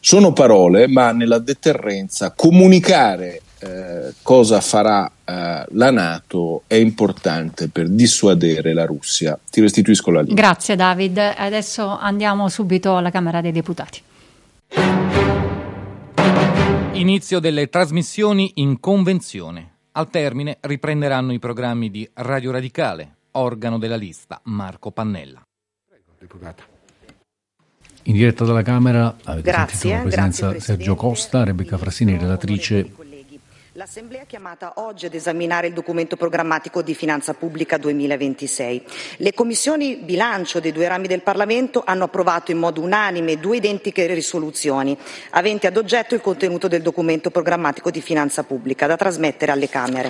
Sono parole, ma nella deterrenza comunicare cosa farà la NATO è importante per dissuadere la Russia. Ti restituisco la linea. Grazie David. Adesso andiamo subito alla Camera dei Deputati. Inizio delle trasmissioni in convenzione. Al termine riprenderanno i programmi di Radio Radicale, organo della lista Marco Pannella. Prego, deputata. In diretta dalla Camera avete sentito la presenza Sergio Costa, Rebecca Frassini, relatrice. L'Assemblea è chiamata oggi ad esaminare il documento programmatico di finanza pubblica 2026. Le commissioni bilancio dei due rami del Parlamento hanno approvato in modo unanime 2 identiche risoluzioni, aventi ad oggetto il contenuto del documento programmatico di finanza pubblica, da trasmettere alle Camere.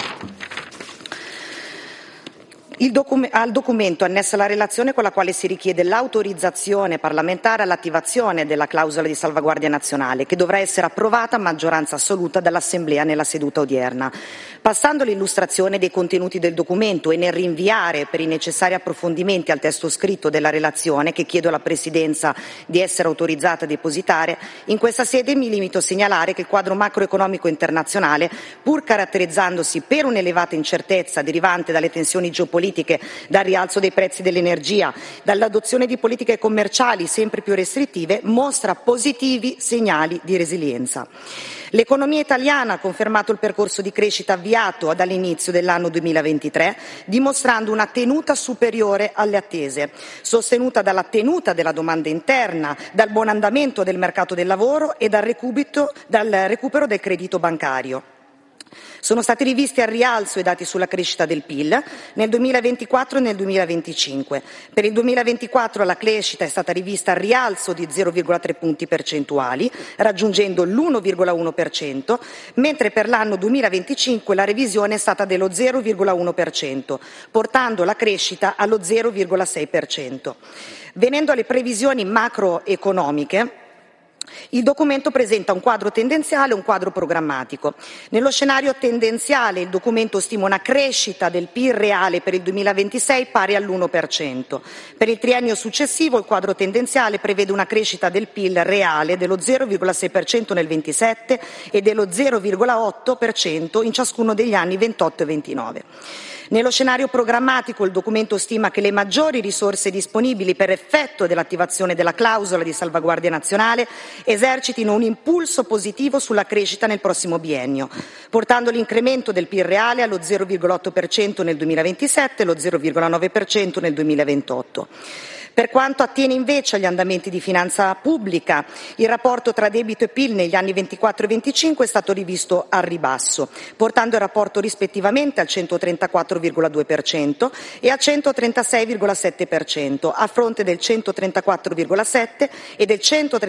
Al documento annessa la relazione con la quale si richiede l'autorizzazione parlamentare all'attivazione della clausola di salvaguardia nazionale, che dovrà essere approvata a maggioranza assoluta dall'Assemblea nella seduta odierna. Passando all'illustrazione dei contenuti del documento e nel rinviare per i necessari approfondimenti al testo scritto della relazione, che chiedo alla Presidenza di essere autorizzata a depositare, in questa sede mi limito a segnalare che il quadro macroeconomico internazionale, pur caratterizzandosi per un'elevata incertezza derivante dalle tensioni geopolitiche, dal rialzo dei prezzi dell'energia, dall'adozione di politiche commerciali sempre più restrittive, mostra positivi segnali di resilienza. L'economia italiana ha confermato il percorso di crescita avviato dall'inizio dell'anno 2023, dimostrando una tenuta superiore alle attese, sostenuta dalla tenuta della domanda interna, dal buon andamento del mercato del lavoro e dal recupero del credito bancario. Sono stati rivisti al rialzo i dati sulla crescita del PIL nel 2024 e nel 2025. Per il 2024 la crescita è stata rivista al rialzo di 0,3 punti percentuali, raggiungendo l'1,1%, mentre per l'anno 2025 la revisione è stata dello 0,1%, portando la crescita allo 0,6%. Venendo alle previsioni macroeconomiche, il documento presenta un quadro tendenziale e un quadro programmatico. Nello scenario tendenziale il documento stima una crescita del PIL reale per il 2026 pari all'1%. Per il triennio successivo il quadro tendenziale prevede una crescita del PIL reale dello 0,6% nel 27 e dello 0,8% in ciascuno degli anni 28 e 29. Nello scenario programmatico il documento stima che le maggiori risorse disponibili per effetto dell'attivazione della clausola di salvaguardia nazionale esercitino un impulso positivo sulla crescita nel prossimo biennio, portando l'incremento del PIL reale allo 0,8% nel 2027 e allo 0,9% nel 2028. Per quanto attiene invece agli andamenti di finanza pubblica, il rapporto tra debito e PIL negli anni 24 e 25 è stato rivisto al ribasso, portando il rapporto rispettivamente al 134,2% e al 136,7%, a fronte del 134,7% e del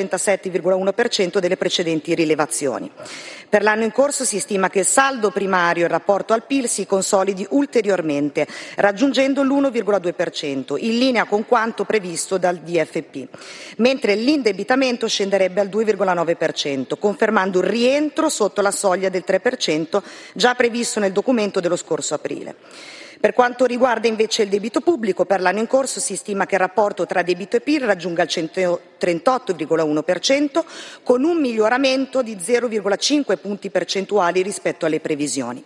137,1% delle precedenti rilevazioni. Per l'anno in corso si stima che il saldo primario in rapporto al PIL si consolidi ulteriormente, raggiungendo l'1,2%, in linea con quanto previsto dal DFP, mentre l'indebitamento scenderebbe al 2,9%, confermando il rientro sotto la soglia del 3% già previsto nel documento dello scorso aprile. Per quanto riguarda invece il debito pubblico, per l'anno in corso si stima che il rapporto tra debito e PIL raggiunga il 138,1%, con un miglioramento di 0,5 punti percentuali rispetto alle previsioni.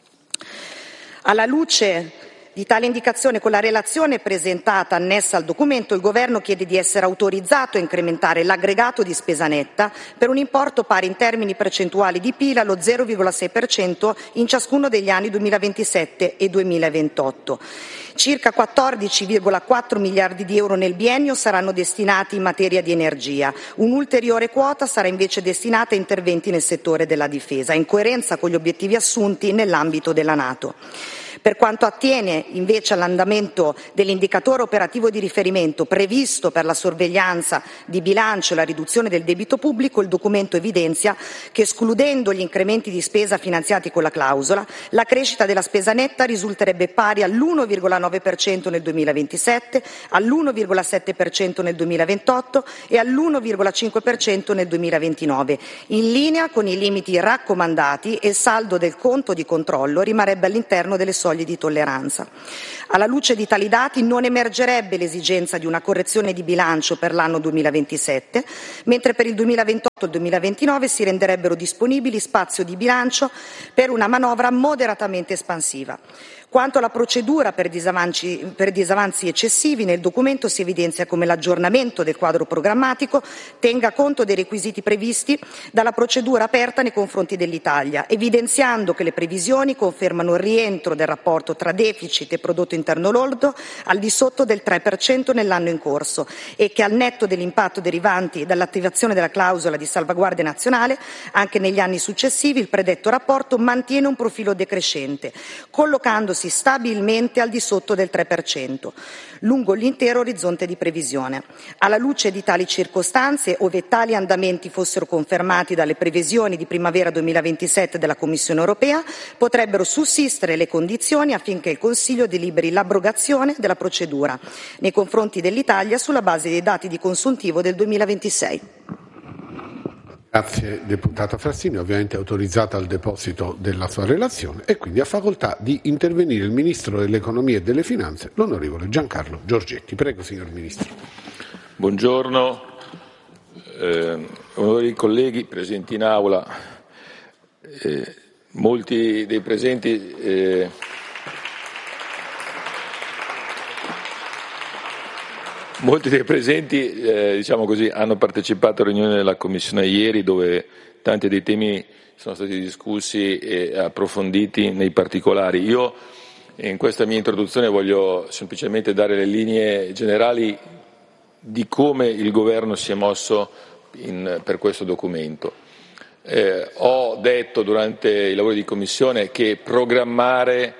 Alla luce di tale indicazione, con la relazione presentata annessa al documento, il Governo chiede di essere autorizzato a incrementare l'aggregato di spesa netta per un importo pari in termini percentuali di PIL allo 0,6% in ciascuno degli anni 2027 e 2028. Circa 14,4 miliardi di euro nel biennio saranno destinati in materia di energia. Un'ulteriore quota sarà invece destinata a interventi nel settore della difesa, in coerenza con gli obiettivi assunti nell'ambito della NATO. Per quanto attiene invece all'andamento dell'indicatore operativo di riferimento previsto per la sorveglianza di bilancio e la riduzione del debito pubblico, il documento evidenzia che, escludendo gli incrementi di spesa finanziati con la clausola, la crescita della spesa netta risulterebbe pari all'1,9% nel 2027, all'1,7% nel 2028 e all'1,5% nel 2029, in linea con i limiti raccomandati, e il saldo del conto di controllo rimarrebbe all'interno delle soglie soglie di tolleranza. Alla luce di tali dati non emergerebbe l'esigenza di una correzione di bilancio per l'anno 2027, mentre per il 2028 e il 2029 si renderebbero disponibili spazio di bilancio per una manovra moderatamente espansiva. Quanto alla procedura per disavanzi eccessivi, nel documento si evidenzia come l'aggiornamento del quadro programmatico tenga conto dei requisiti previsti dalla procedura aperta nei confronti dell'Italia, evidenziando che le previsioni confermano il rientro del rapporto tra deficit e prodotto interno lordo al di sotto del 3% nell'anno in corso e che al netto dell'impatto derivante dall'attivazione della clausola di salvaguardia nazionale, anche negli anni successivi il predetto rapporto mantiene un profilo decrescente, collocandosi stabilmente al di sotto del 3%, lungo l'intero orizzonte di previsione. Alla luce di tali circostanze, ove tali andamenti fossero confermati dalle previsioni di primavera 2027 della Commissione europea, potrebbero sussistere le condizioni affinché il Consiglio deliberi l'abrogazione della procedura nei confronti dell'Italia sulla base dei dati di consuntivo del 2026. Grazie deputato Frassini, ovviamente autorizzata al deposito della sua relazione, e quindi ha facoltà di intervenire il Ministro dell'Economia e delle Finanze, l'onorevole Giancarlo Giorgetti. Prego, signor Ministro. Buongiorno, onorevoli colleghi presenti in aula. Molti dei presenti diciamo così, hanno partecipato alla riunione della Commissione ieri, dove tanti dei temi sono stati discussi e approfonditi nei particolari. Io in questa mia introduzione voglio semplicemente dare le linee generali di come il Governo si è mosso per questo documento. Ho detto durante i lavori di Commissione che programmare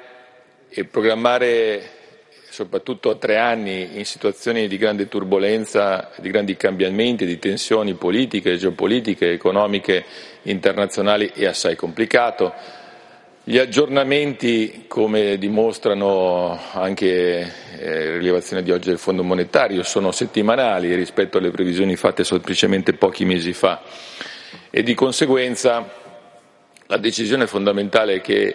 soprattutto a 3 anni in situazioni di grande turbolenza, di grandi cambiamenti, di tensioni politiche, geopolitiche, economiche, internazionali è assai complicato. Gli aggiornamenti, come dimostrano anche le rilevazioni di oggi del Fondo Monetario, sono settimanali rispetto alle previsioni fatte semplicemente pochi mesi fa e di conseguenza la decisione fondamentale che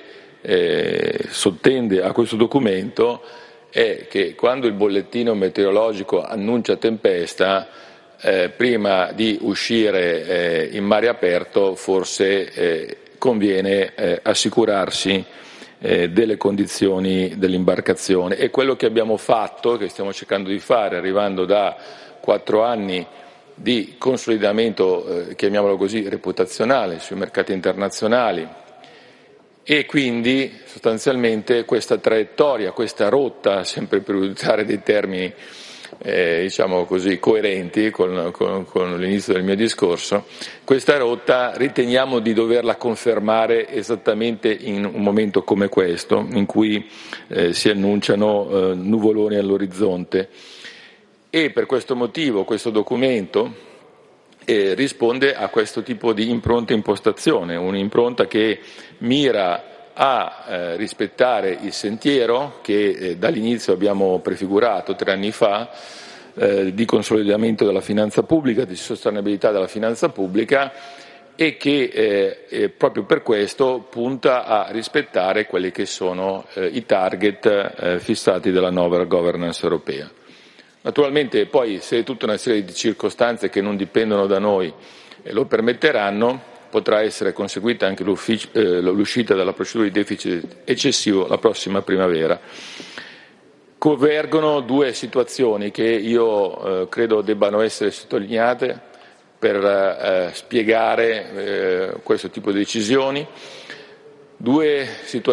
sottende a questo documento è che quando il bollettino meteorologico annuncia tempesta, prima di uscire in mare aperto forse conviene assicurarsi delle condizioni dell'imbarcazione. E quello che abbiamo fatto, che stiamo cercando di fare, arrivando da 4 anni di consolidamento, chiamiamolo così, reputazionale sui mercati internazionali, e quindi sostanzialmente questa traiettoria, questa rotta, sempre per utilizzare dei termini diciamo così coerenti con l'inizio del mio discorso, questa rotta riteniamo di doverla confermare esattamente in un momento come questo, in cui si annunciano nuvoloni all'orizzonte, e per questo motivo questo documento risponde a questo tipo di impronta e impostazione, un'impronta che mira a rispettare il sentiero che dall'inizio abbiamo prefigurato 3 anni fa di consolidamento della finanza pubblica, di sostenibile della finanza pubblica, e che proprio per questo punta a rispettare quelli che sono i target fissati dalla nuova governance europea. Naturalmente poi, se tutta una serie di circostanze che non dipendono da noi lo permetteranno, potrà essere conseguita anche l'uscita dalla procedura di deficit eccessivo la prossima primavera. Convergono 2 situazioni che io credo debbano essere sottolineate per spiegare questo tipo di decisioni. 2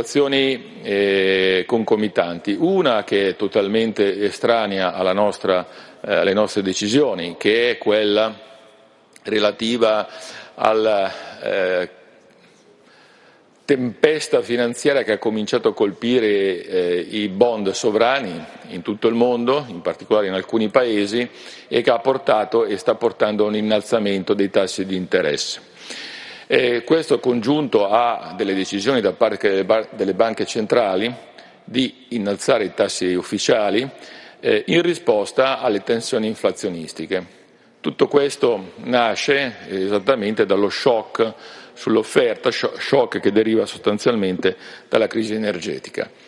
situazioni concomitanti, una che è totalmente estranea alle nostre decisioni, che è quella relativa alla tempesta finanziaria che ha cominciato a colpire i bond sovrani in tutto il mondo, in particolare in alcuni paesi, e che ha portato e sta portando a un innalzamento dei tassi di interesse. Questo congiunto a delle decisioni da parte delle banche centrali di innalzare i tassi ufficiali in risposta alle tensioni inflazionistiche. Tutto questo nasce esattamente dallo shock sull'offerta, shock che deriva sostanzialmente dalla crisi energetica.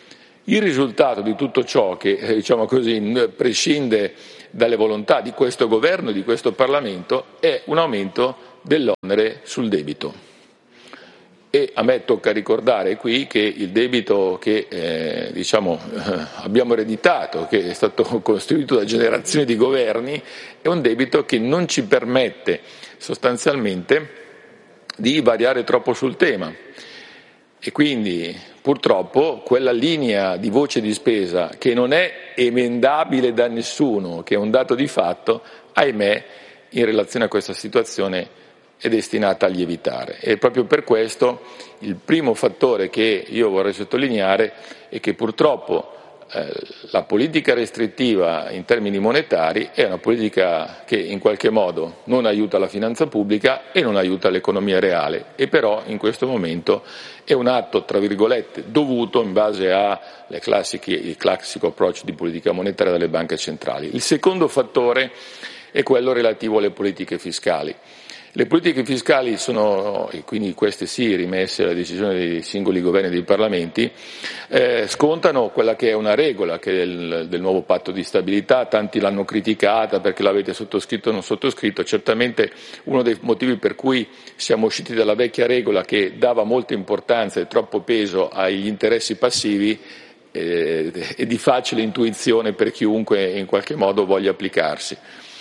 Il risultato di tutto ciò che, diciamo così, prescinde dalle volontà di questo Governo e di questo Parlamento è un aumento dell'onere sul debito. E a me tocca ricordare qui che il debito che abbiamo ereditato, che è stato costruito da generazioni di governi, è un debito che non ci permette sostanzialmente di variare troppo sul tema. E quindi purtroppo quella linea di voce di spesa che non è emendabile da nessuno, che è un dato di fatto, ahimè, in relazione a questa situazione è destinata a lievitare. E proprio per questo il primo fattore che io vorrei sottolineare è che purtroppo la politica restrittiva in termini monetari è una politica che in qualche modo non aiuta la finanza pubblica e non aiuta l'economia reale, e però in questo momento è un atto, tra virgolette, dovuto in base il classico approccio di politica monetaria delle banche centrali. Il secondo fattore è quello relativo alle politiche fiscali. Le politiche fiscali sono, e quindi queste sì, rimesse alla decisione dei singoli governi e dei parlamenti, scontano quella che è una regola che è del nuovo patto di stabilità. Tanti l'hanno criticata perché l'avete sottoscritto o non sottoscritto. Certamente uno dei motivi per cui siamo usciti dalla vecchia regola, che dava molta importanza e troppo peso agli interessi passivi, è di facile intuizione per chiunque in qualche modo voglia applicarsi.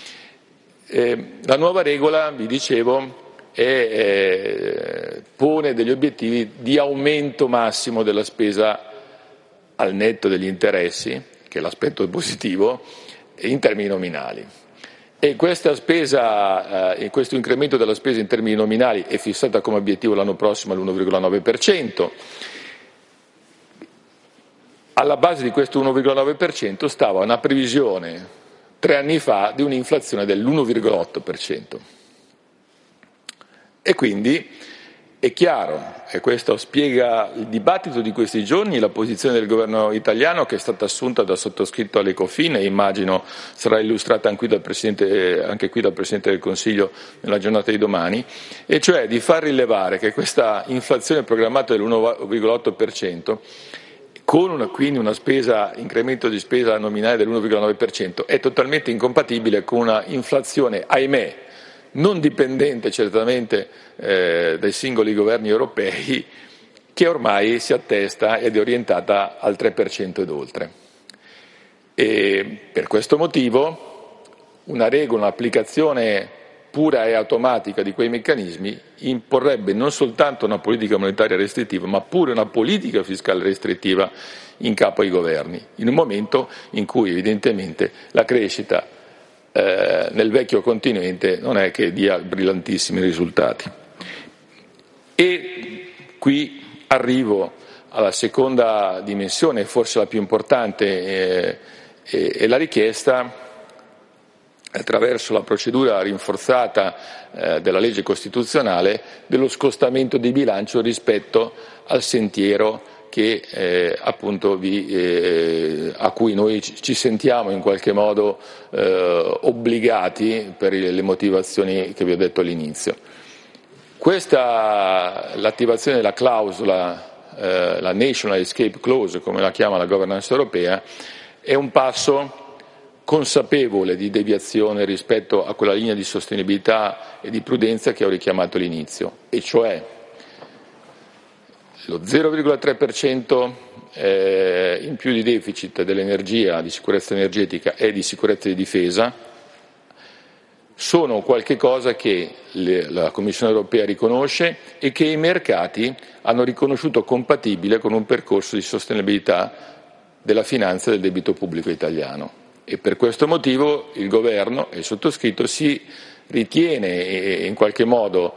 La nuova regola, vi dicevo, pone degli obiettivi di aumento massimo della spesa al netto degli interessi, che è l'aspetto positivo, in termini nominali. E questa spesa, questo incremento della spesa in termini nominali è fissata come obiettivo l'anno prossimo all'1,9%. Alla base di questo 1,9% stava una previsione 3 anni fa di un'inflazione dell'1,8%. E quindi è chiaro, e questo spiega il dibattito di questi giorni, la posizione del governo italiano, che è stata assunta da sottoscritto all'Ecofin e immagino sarà illustrata anche qui dal Presidente del Consiglio nella giornata di domani, e cioè di far rilevare che questa inflazione programmata dell'1,8%, con quindi un incremento di spesa nominale dell'1,9%, è totalmente incompatibile con una inflazione, ahimè, non dipendente certamente dai singoli governi europei, che ormai si attesta ed è orientata al 3% ed oltre. E per questo motivo una regola, un'applicazione pura e automatica di quei meccanismi imporrebbe non soltanto una politica monetaria restrittiva, ma pure una politica fiscale restrittiva in capo ai governi, in un momento in cui evidentemente la crescita nel vecchio continente non è che dia brillantissimi risultati. E qui arrivo alla seconda dimensione, forse la più importante, è la richiesta, attraverso la procedura rinforzata della legge costituzionale, dello scostamento di bilancio rispetto al sentiero che appunto a cui noi ci sentiamo in qualche modo obbligati per le motivazioni che vi ho detto all'inizio. L'attivazione della clausola, la National Escape Clause, come la chiama la governance europea, è un passo consapevole di deviazione rispetto a quella linea di sostenibilità e di prudenza che ho richiamato all'inizio, e cioè lo 0,3% in più di deficit dell'energia, di sicurezza energetica e di sicurezza di difesa, sono qualche cosa che la Commissione europea riconosce e che i mercati hanno riconosciuto compatibile con un percorso di sostenibilità della finanza e del debito pubblico italiano. E per questo motivo il governo e il sottoscritto si ritiene in qualche modo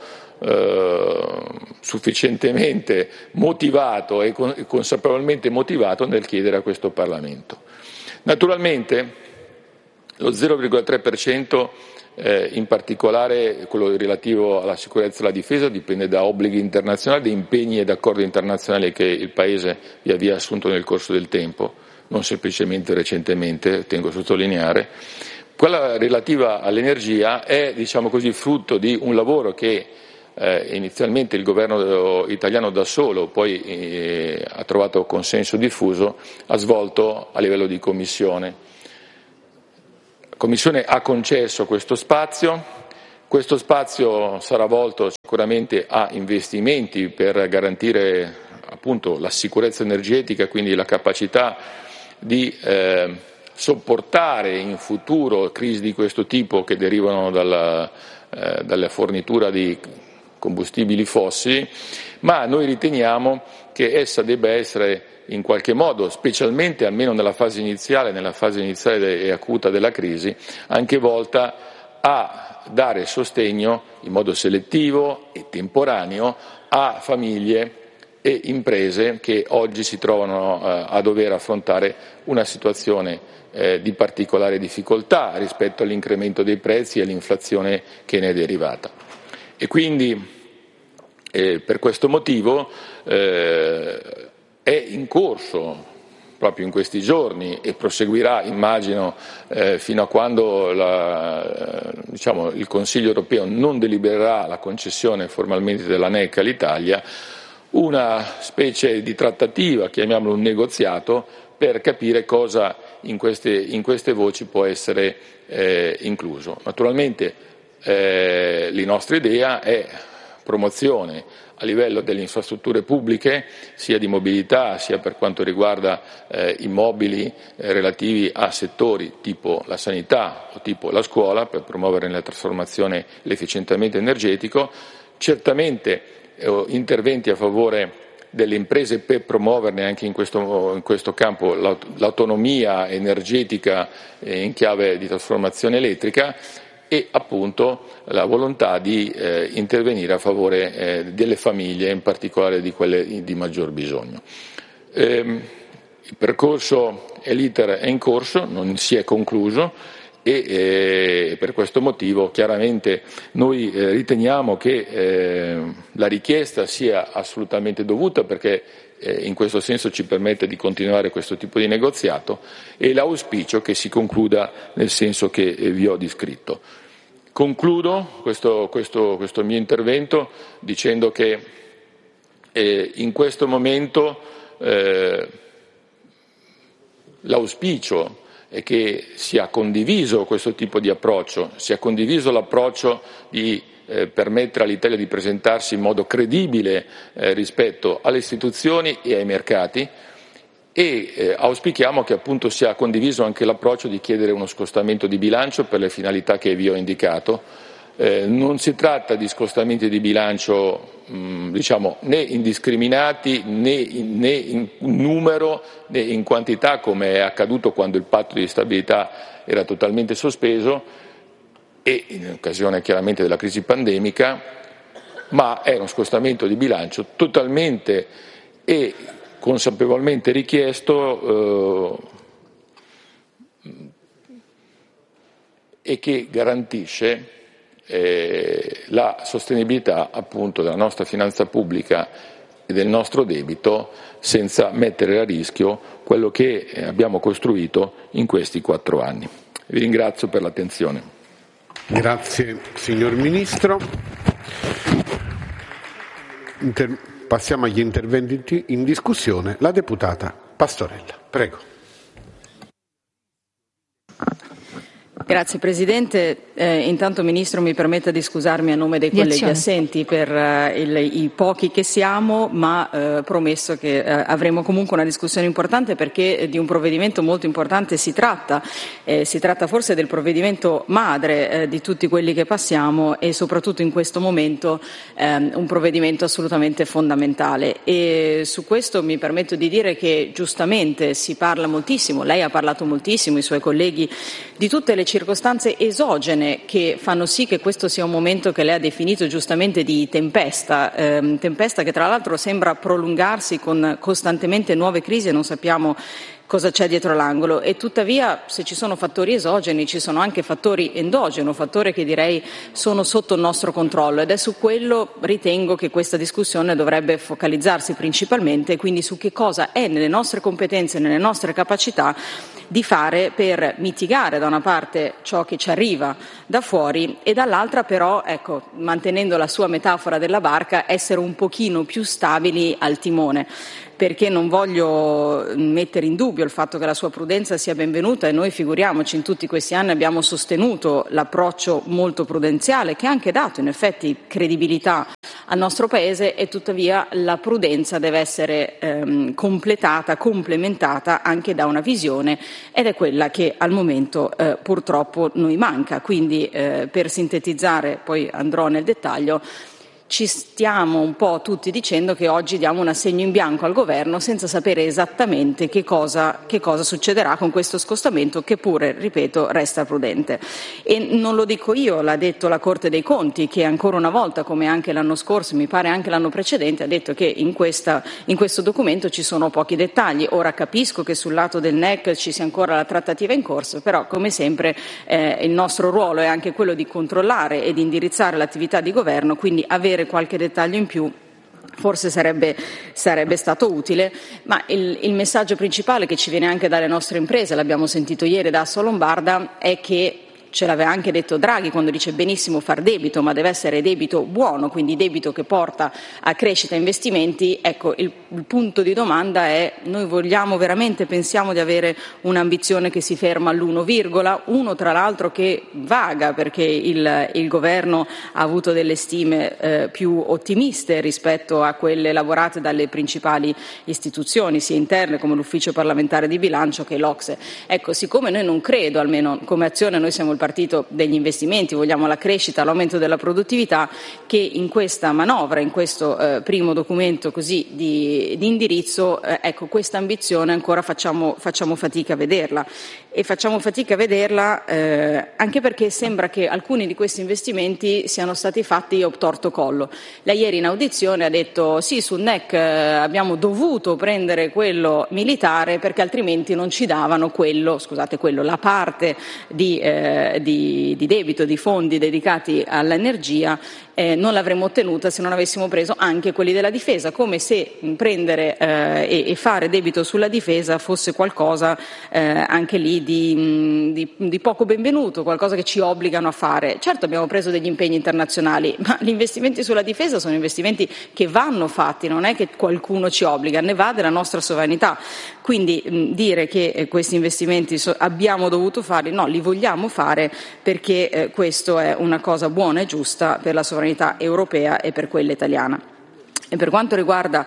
sufficientemente motivato e consapevolmente motivato nel chiedere a questo Parlamento. Naturalmente lo 0,3%, in particolare quello relativo alla sicurezza e alla difesa, dipende da obblighi internazionali, da impegni ed accordi internazionali che il Paese via via ha assunto nel corso del tempo, non semplicemente recentemente, tengo a sottolineare. Quella relativa all'energia è, diciamo così, frutto di un lavoro che inizialmente il governo italiano da solo, poi ha trovato consenso diffuso, ha svolto a livello di Commissione. La Commissione ha concesso questo spazio sarà volto sicuramente a investimenti per garantire appunto la sicurezza energetica, quindi la capacità di sopportare in futuro crisi di questo tipo che derivano dalla fornitura di combustibili fossili, ma noi riteniamo che essa debba essere in qualche modo, specialmente almeno nella fase iniziale e acuta della crisi, anche volta a dare sostegno in modo selettivo e temporaneo a famiglie e imprese che oggi si trovano a dover affrontare una situazione di particolare difficoltà rispetto all'incremento dei prezzi e all'inflazione che ne è derivata. E quindi per questo motivo è in corso proprio in questi giorni e proseguirà, immagino, fino a quando il Consiglio europeo non delibererà la concessione formalmente della NEC all'Italia, una specie di trattativa, chiamiamolo un negoziato, per capire cosa in queste voci può essere incluso. Naturalmente la nostra idea è promozione a livello delle infrastrutture pubbliche, sia di mobilità, sia per quanto riguarda immobili relativi a settori tipo la sanità o tipo la scuola, per promuovere la trasformazione e l'efficientamento energetico, certamente interventi a favore delle imprese per promuoverne anche in questo campo l'autonomia energetica in chiave di trasformazione elettrica e appunto la volontà di intervenire a favore delle famiglie, in particolare di quelle di maggior bisogno. Il percorso e l'iter è in corso, non si è concluso e per questo motivo chiaramente noi riteniamo che la richiesta sia assolutamente dovuta, perché in questo senso ci permette di continuare questo tipo di negoziato, e l'auspicio che si concluda nel senso che vi ho descritto. Concludo questo mio intervento dicendo che in questo momento l'auspicio è che sia condiviso questo tipo di approccio, sia condiviso l'approccio di permettere all'Italia di presentarsi in modo credibile rispetto alle istituzioni e ai mercati, e auspichiamo che appunto sia condiviso anche l'approccio di chiedere uno scostamento di bilancio per le finalità che vi ho indicato. Non si tratta di scostamenti di bilancio né indiscriminati né in numero né in quantità, come è accaduto quando il patto di stabilità era totalmente sospeso e in occasione chiaramente della crisi pandemica, ma è uno scostamento di bilancio totalmente e consapevolmente richiesto e che garantisce la sostenibilità appunto della nostra finanza pubblica e del nostro debito, senza mettere a rischio quello che abbiamo costruito in questi 4 anni. Vi ringrazio per l'attenzione. Grazie signor Ministro. Passiamo agli interventi in discussione. La deputata Pastorella, prego. Grazie Presidente. Intanto Ministro mi permetta di scusarmi a nome dei colleghi assenti per i pochi che siamo, ma promesso che avremo comunque una discussione importante, perché di un provvedimento molto importante si tratta. Si tratta forse del provvedimento madre di tutti quelli che passiamo, e soprattutto in questo momento un provvedimento assolutamente fondamentale. E su questo mi permetto di dire che giustamente si parla moltissimo, lei ha parlato moltissimo, i suoi colleghi, di tutte le circostanze esogene che fanno sì che questo sia un momento che lei ha definito giustamente di tempesta che tra l'altro sembra prolungarsi con costantemente nuove crisi e non sappiamo cosa c'è dietro l'angolo. E tuttavia, se ci sono fattori esogeni, ci sono anche fattori endogeni, fattori che direi sono sotto il nostro controllo, ed è su quello ritengo che questa discussione dovrebbe focalizzarsi principalmente, quindi su che cosa è nelle nostre competenze, nelle nostre capacità di fare per mitigare da una parte ciò che ci arriva da fuori e dall'altra però, ecco, mantenendo la sua metafora della barca, essere un pochino più stabili al timone, perché non voglio mettere in dubbio il fatto che la sua prudenza sia benvenuta, e noi, figuriamoci, in tutti questi anni abbiamo sostenuto l'approccio molto prudenziale che ha anche dato in effetti credibilità al nostro Paese, e tuttavia la prudenza deve essere complementata anche da una visione, ed è quella che al momento purtroppo noi manca. Quindi per sintetizzare, poi andrò nel dettaglio, ci stiamo un po' tutti dicendo che oggi diamo un assegno in bianco al governo senza sapere esattamente che cosa succederà con questo scostamento, che pure, ripeto, resta prudente. E non lo dico io, l'ha detto la Corte dei Conti, che ancora una volta, come anche l'anno scorso, mi pare anche l'anno precedente, ha detto che in questo documento ci sono pochi dettagli. Ora capisco che sul lato del NEC ci sia ancora la trattativa in corso, però come sempre il nostro ruolo è anche quello di controllare e di indirizzare l'attività di governo, quindi avere qualche dettaglio in più forse sarebbe stato utile, ma il messaggio principale che ci viene anche dalle nostre imprese, l'abbiamo sentito ieri da Assolombarda, è che, ce l'aveva anche detto Draghi quando dice benissimo far debito, ma deve essere debito buono, quindi debito che porta a crescita e investimenti. Ecco, il punto di domanda è: noi vogliamo veramente, pensiamo di avere un'ambizione che si ferma all'1, tra l'altro che vaga, perché il governo ha avuto delle stime più ottimiste rispetto a quelle elaborate dalle principali istituzioni, sia interne come l'Ufficio parlamentare di bilancio che l'Ocse. Ecco, siccome noi non credo, almeno come Azione, noi siamo il partito degli investimenti, vogliamo la crescita, l'aumento della produttività, che in questa manovra, in questo primo documento così di indirizzo, ecco, questa ambizione ancora facciamo fatica a vederla, e facciamo fatica a vederla anche perché sembra che alcuni di questi investimenti siano stati fatti obtorto collo. Lei ieri in audizione ha detto sì, sul NEC abbiamo dovuto prendere quello militare perché altrimenti non ci davano la parte di debito, di fondi dedicati all'energia, non l'avremmo ottenuta se non avessimo preso anche quelli della difesa, come se prendere e fare debito sulla difesa fosse qualcosa anche lì di poco benvenuto, qualcosa che ci obbligano a fare. Certo, abbiamo preso degli impegni internazionali, ma gli investimenti sulla difesa sono investimenti che vanno fatti, non è che qualcuno ci obbliga, ne va della nostra sovranità. Quindi dire che questi investimenti abbiamo dovuto farli, no, li vogliamo fare perché questo è una cosa buona e giusta per la sovranità europea e per quella italiana. E per quanto riguarda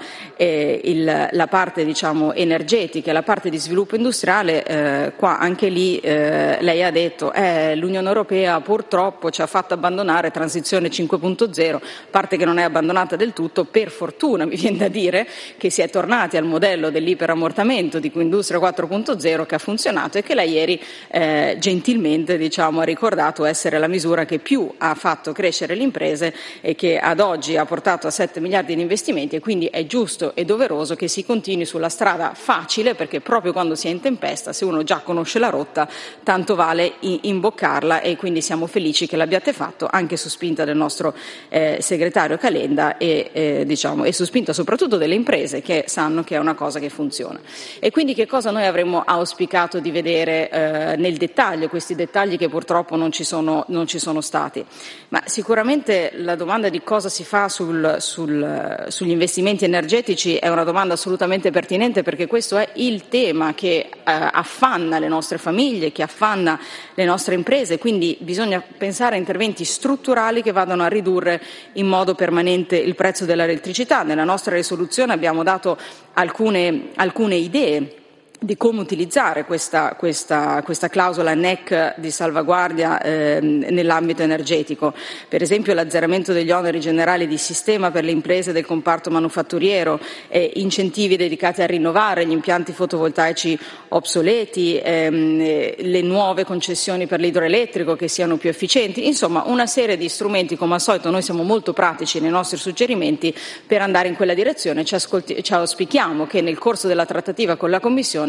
la parte, diciamo, energetica e la parte di sviluppo industriale, qua anche lì lei ha detto l'Unione Europea purtroppo ci ha fatto abbandonare transizione 5.0, parte che non è abbandonata del tutto, per fortuna mi viene da dire che si è tornati al modello dell'iperammortamento di Industria 4.0 che ha funzionato e che lei ieri gentilmente, diciamo, ha ricordato essere la misura che più ha fatto crescere le imprese e che ad oggi ha portato a 7 miliardi di investimenti, e quindi è giusto e doveroso che si continui sulla strada facile, perché proprio quando si è in tempesta, se uno già conosce la rotta, tanto vale imboccarla, e quindi siamo felici che l'abbiate fatto anche su spinta del nostro segretario Calenda e su spinta soprattutto delle imprese che sanno che è una cosa che funziona. E quindi che cosa noi avremmo auspicato di vedere nel dettaglio, questi dettagli che purtroppo non ci sono stati? Ma sicuramente la domanda di cosa si fa sugli investimenti energetici è una domanda assolutamente pertinente, perché questo è il tema che affanna le nostre famiglie, che affanna le nostre imprese, quindi bisogna pensare a interventi strutturali che vadano a ridurre in modo permanente il prezzo dell'elettricità. Nella nostra risoluzione abbiamo dato alcune idee di come utilizzare questa clausola NEC di salvaguardia nell'ambito energetico. Per esempio l'azzeramento degli oneri generali di sistema per le imprese del comparto manufatturiero, incentivi dedicati a rinnovare gli impianti fotovoltaici obsoleti, le nuove concessioni per l'idroelettrico che siano più efficienti, insomma una serie di strumenti. Come al solito noi siamo molto pratici nei nostri suggerimenti per andare in quella direzione. Ci auspichiamo che nel corso della trattativa con la Commissione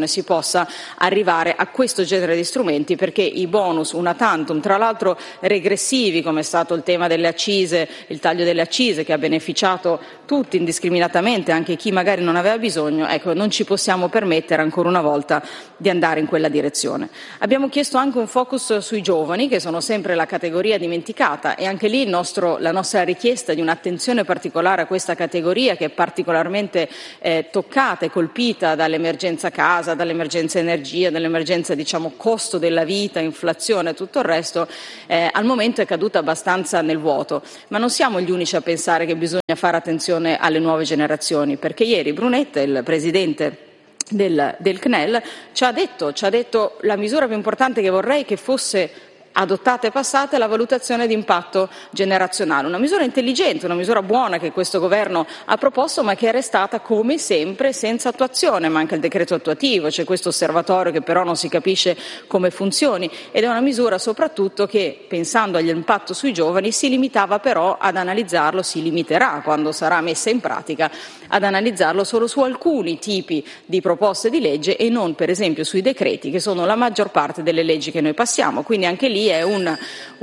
Commissione si possa arrivare a questo genere di strumenti, perché i bonus una tantum, tra l'altro regressivi, come è stato il tema delle accise, il taglio delle accise che ha beneficiato tutti indiscriminatamente, anche chi magari non aveva bisogno, ecco, non ci possiamo permettere ancora una volta di andare in quella direzione. Abbiamo chiesto anche un focus sui giovani, che sono sempre la categoria dimenticata, e anche lì la nostra richiesta di un'attenzione particolare a questa categoria, che è particolarmente toccata e colpita dall'emergenza casa, dall'emergenza energia, dall'emergenza costo della vita, inflazione e tutto il resto, al momento è caduta abbastanza nel vuoto. Ma non siamo gli unici a pensare che bisogna fare attenzione alle nuove generazioni, perché ieri Brunetta, il presidente del CNEL, ci ha detto la misura più importante che vorrei che fosse adottata e passata è la valutazione di impatto generazionale, una misura intelligente, una misura buona che questo governo ha proposto, ma che è restata come sempre senza attuazione. Manca il decreto attuativo, c'è questo osservatorio che però non si capisce come funzioni, ed è una misura soprattutto che, pensando all'impatto sui giovani, si limitava però ad analizzarlo, si limiterà quando sarà messa in pratica, ad analizzarlo solo su alcuni tipi di proposte di legge e non per esempio sui decreti, che sono la maggior parte delle leggi che noi passiamo. Quindi anche lì è una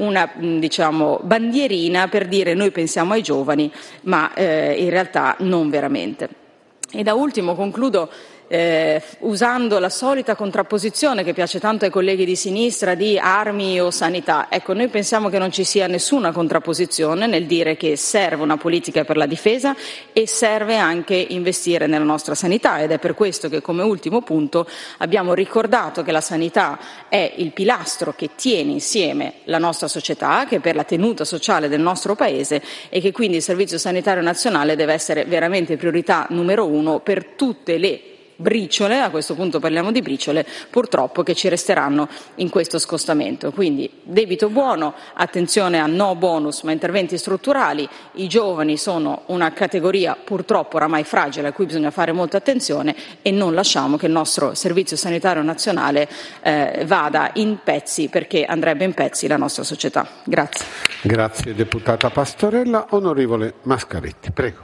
bandierina per dire noi pensiamo ai giovani, ma in realtà non veramente. E da ultimo concludo usando la solita contrapposizione che piace tanto ai colleghi di sinistra di armi o sanità. Ecco, noi pensiamo che non ci sia nessuna contrapposizione nel dire che serve una politica per la difesa e serve anche investire nella nostra sanità, ed è per questo che come ultimo punto abbiamo ricordato che la sanità è il pilastro che tiene insieme la nostra società, che è per la tenuta sociale del nostro Paese, e che quindi il Servizio Sanitario Nazionale deve essere veramente priorità numero uno per tutte le briciole, a questo punto parliamo di briciole, purtroppo, che ci resteranno in questo scostamento. Quindi debito buono, attenzione a no bonus ma interventi strutturali. I giovani sono una categoria purtroppo oramai fragile a cui bisogna fare molta attenzione, e non lasciamo che il nostro Servizio Sanitario Nazionale vada in pezzi, perché andrebbe in pezzi la nostra società. Grazie. Grazie deputata Pastorella. Onorevole Mascaretti, prego.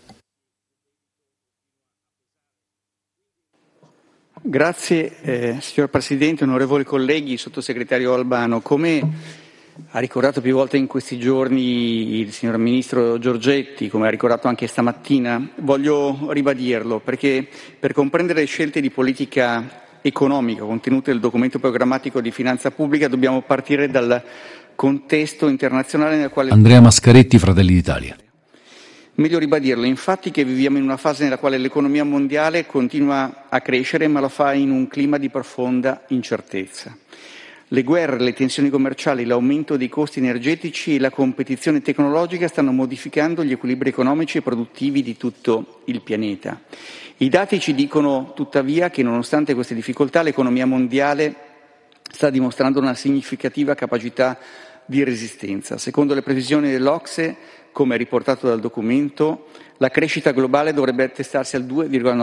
Grazie signor Presidente, onorevoli colleghi, sottosegretario Albano. Come ha ricordato più volte in questi giorni il signor Ministro Giorgetti, come ha ricordato anche stamattina, voglio ribadirlo, perché per comprendere le scelte di politica economica contenute nel documento programmatico di finanza pubblica dobbiamo partire dal contesto internazionale nel quale... Andrea Mascaretti, Fratelli d'Italia. Meglio ribadirlo, infatti, che viviamo in una fase nella quale l'economia mondiale continua a crescere, ma lo fa in un clima di profonda incertezza. Le guerre, le tensioni commerciali, l'aumento dei costi energetici e la competizione tecnologica stanno modificando gli equilibri economici e produttivi di tutto il pianeta. I dati ci dicono tuttavia che, nonostante queste difficoltà, l'economia mondiale sta dimostrando una significativa capacità di resistenza. Secondo le previsioni dell'OCSE, come riportato dal documento, la crescita globale dovrebbe attestarsi al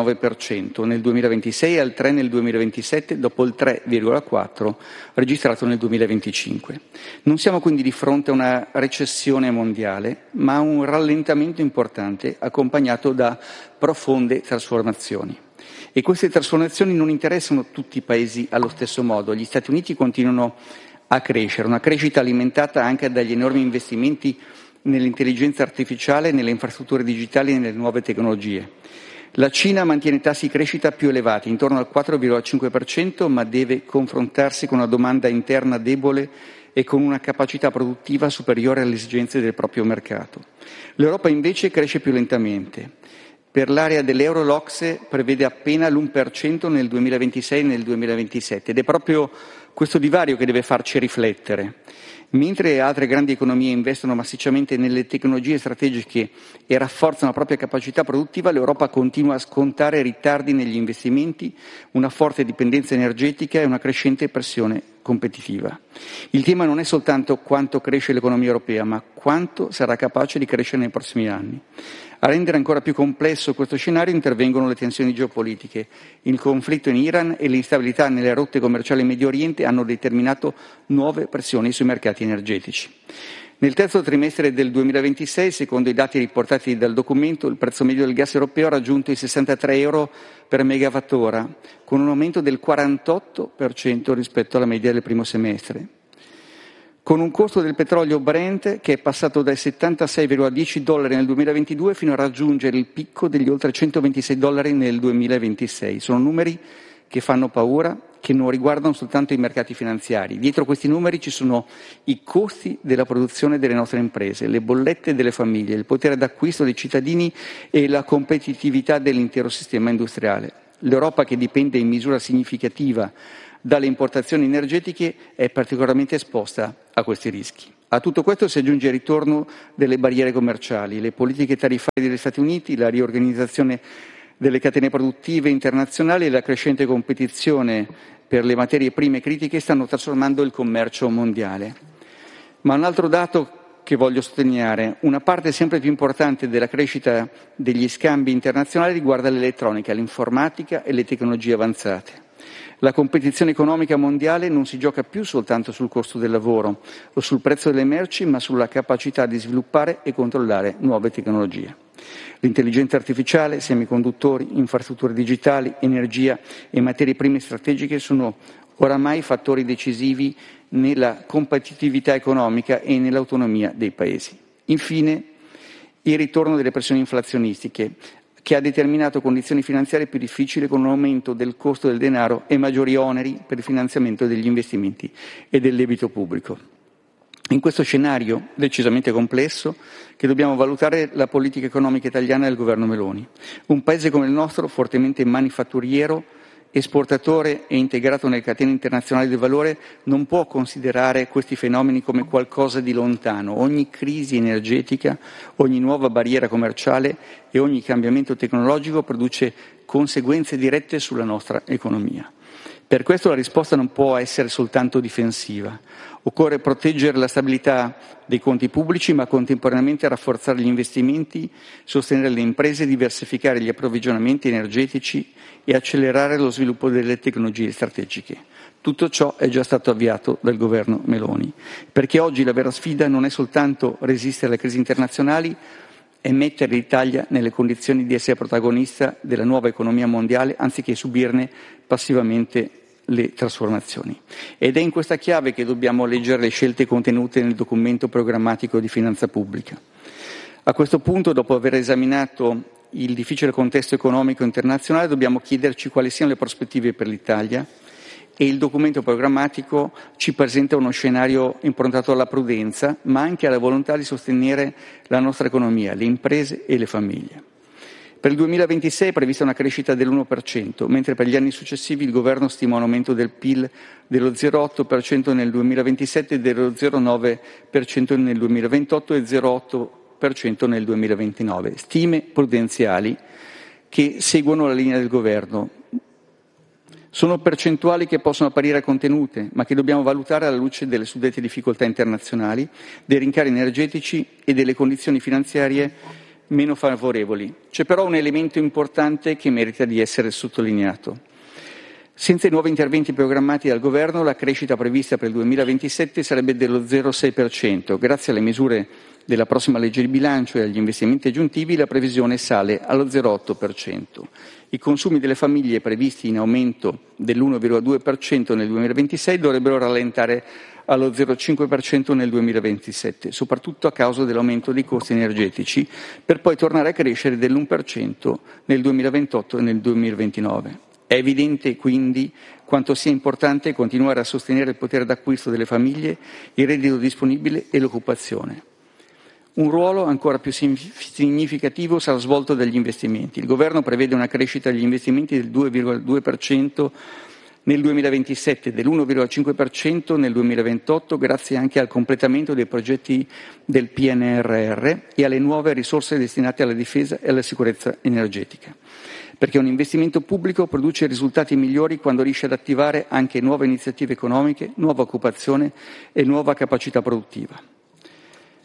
2,9% nel 2026 e al 3% nel 2027, dopo il 3,4% registrato nel 2025. Non siamo quindi di fronte a una recessione mondiale, ma a un rallentamento importante accompagnato da profonde trasformazioni. E queste trasformazioni non interessano tutti i paesi allo stesso modo. Gli Stati Uniti continuano a crescere, una crescita alimentata anche dagli enormi investimenti nell'intelligenza artificiale, nelle infrastrutture digitali e nelle nuove tecnologie. La Cina mantiene tassi di crescita più elevati, intorno al 4,5%, ma deve confrontarsi con una domanda interna debole e con una capacità produttiva superiore alle esigenze del proprio mercato. L'Europa invece cresce più lentamente. Per l'area dell'euro l'OCSE prevede appena l'1% nel 2026 e nel 2027, ed è proprio questo divario che deve farci riflettere. Mentre altre grandi economie investono massicciamente nelle tecnologie strategiche e rafforzano la propria capacità produttiva, l'Europa continua a scontare ritardi negli investimenti, una forte dipendenza energetica e una crescente pressione competitiva. Il tema non è soltanto quanto cresce l'economia europea, ma quanto sarà capace di crescere nei prossimi anni. A rendere ancora più complesso questo scenario intervengono le tensioni geopolitiche. Il conflitto in Iran e l'instabilità nelle rotte commerciali in Medio Oriente hanno determinato nuove pressioni sui mercati energetici. Nel terzo trimestre del 2026, secondo i dati riportati dal documento, il prezzo medio del gas europeo ha raggiunto i 63 euro per megawattora, con un aumento del 48% rispetto alla media del primo semestre, con un costo del petrolio Brent che è passato dai $76,10 nel 2022 fino a raggiungere il picco degli oltre $126 nel 2026. Sono numeri che fanno paura, che non riguardano soltanto i mercati finanziari. Dietro questi numeri ci sono i costi della produzione delle nostre imprese, le bollette delle famiglie, il potere d'acquisto dei cittadini e la competitività dell'intero sistema industriale. L'Europa, che dipende in misura significativa dalle importazioni energetiche, è particolarmente esposta a questi rischi. A tutto questo si aggiunge il ritorno delle barriere commerciali, le politiche tariffarie degli Stati Uniti, la riorganizzazione delle catene produttive internazionali e la crescente competizione per le materie prime critiche stanno trasformando il commercio mondiale. Ma un altro dato che voglio sottolineare, una parte sempre più importante della crescita degli scambi internazionali riguarda l'elettronica, l'informatica e le tecnologie avanzate. La competizione economica mondiale non si gioca più soltanto sul costo del lavoro o sul prezzo delle merci, ma sulla capacità di sviluppare e controllare nuove tecnologie. L'intelligenza artificiale, semiconduttori, infrastrutture digitali, energia e materie prime strategiche sono oramai fattori decisivi nella competitività economica e nell'autonomia dei paesi. Infine, il ritorno delle pressioni inflazionistiche, che ha determinato condizioni finanziarie più difficili con un aumento del costo del denaro e maggiori oneri per il finanziamento degli investimenti e del debito pubblico. In questo scenario decisamente complesso che dobbiamo valutare la politica economica italiana del governo Meloni. Un paese come il nostro, fortemente manifatturiero, esportatore e integrato nelle catene internazionali del valore, non può considerare questi fenomeni come qualcosa di lontano. Ogni crisi energetica, ogni nuova barriera commerciale e ogni cambiamento tecnologico produce conseguenze dirette sulla nostra economia. Per questo la risposta non può essere soltanto difensiva. Occorre proteggere la stabilità dei conti pubblici, ma contemporaneamente rafforzare gli investimenti, sostenere le imprese, diversificare gli approvvigionamenti energetici e accelerare lo sviluppo delle tecnologie strategiche. Tutto ciò è già stato avviato dal governo Meloni, perché oggi la vera sfida non è soltanto resistere alle crisi internazionali, è mettere l'Italia nelle condizioni di essere protagonista della nuova economia mondiale, anziché subirne passivamente le trasformazioni. Ed è in questa chiave che dobbiamo leggere le scelte contenute nel documento programmatico di finanza pubblica. A questo punto, dopo aver esaminato il difficile contesto economico internazionale, dobbiamo chiederci quali siano le prospettive per l'Italia, e il documento programmatico ci presenta uno scenario improntato alla prudenza, ma anche alla volontà di sostenere la nostra economia, le imprese e le famiglie. Per il 2026 è prevista una crescita dell'1%, mentre per gli anni successivi il governo stima un aumento del PIL dello 0,8% nel 2027, dello 0,9% nel 2028 e 0,8% nel 2029. Stime prudenziali che seguono la linea del governo. Sono percentuali che possono apparire contenute, ma che dobbiamo valutare alla luce delle suddette difficoltà internazionali, dei rincari energetici e delle condizioni finanziarie meno favorevoli. C'è però un elemento importante che merita di essere sottolineato. Senza i nuovi interventi programmati dal governo, la crescita prevista per il 2027 sarebbe dello 0,6%. Grazie alle misure della prossima legge di bilancio e agli investimenti aggiuntivi, la previsione sale allo 0,8%. I consumi delle famiglie previsti in aumento dell'1,2% nel 2026 dovrebbero rallentare allo 0,5% nel 2027, soprattutto a causa dell'aumento dei costi energetici, per poi tornare a crescere dell'1% nel 2028 e nel 2029. È evidente quindi quanto sia importante continuare a sostenere il potere d'acquisto delle famiglie, il reddito disponibile e l'occupazione. Un ruolo ancora più significativo sarà svolto dagli investimenti. Il governo prevede una crescita degli investimenti del 2,2% nel 2027, dell'1,5% nel 2028, grazie anche al completamento dei progetti del PNRR e alle nuove risorse destinate alla difesa e alla sicurezza energetica. Perché un investimento pubblico produce risultati migliori quando riesce ad attivare anche nuove iniziative economiche, nuova occupazione e nuova capacità produttiva.